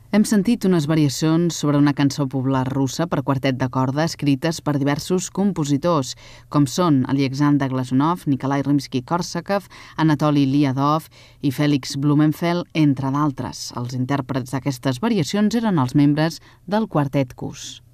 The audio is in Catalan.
Hem sentit unes variacions sobre una cançó popular russa per quartet de corda escrites per diversos compositors, com són Alexander Glazunov, Nikolai Rimsky-Korsakov, Anatoly Liadov i Félix Blumenfeld, entre d'altres. Els intèrprets d'aquestes variacions eren els membres del quartet Cus.